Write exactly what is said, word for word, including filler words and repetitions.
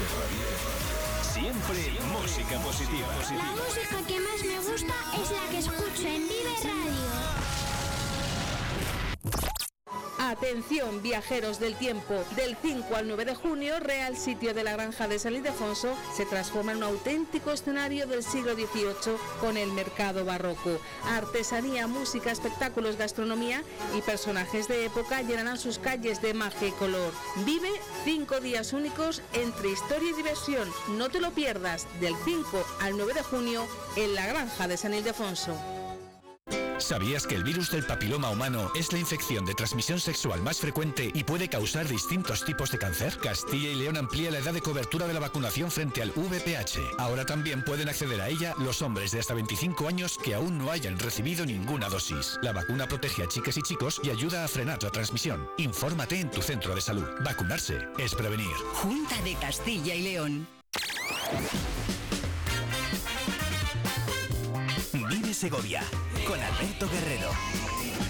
Siempre música positiva. La música que más me gusta es la que escucho en Vive Radio. Atención, viajeros del tiempo. Del cinco al nueve de junio, Real Sitio de la Granja de San Ildefonso se transforma en un auténtico escenario del siglo dieciocho con el mercado barroco. Artesanía, música, espectáculos, gastronomía y personajes de época llenarán sus calles de magia y color. Vive cinco días únicos entre historia y diversión. No te lo pierdas, del cinco al nueve de junio en la Granja de San Ildefonso. ¿Sabías que el virus del papiloma humano es la infección de transmisión sexual más frecuente y puede causar distintos tipos de cáncer? Castilla y León amplía la edad de cobertura de la vacunación frente al V I H. Ahora también pueden acceder a ella los hombres de hasta veinticinco años que aún no hayan recibido ninguna dosis. La vacuna protege a chicas y chicos y ayuda a frenar la transmisión. Infórmate en tu centro de salud. Vacunarse es prevenir. Junta de Castilla y León. Vive Segovia con Alberto Guerrero.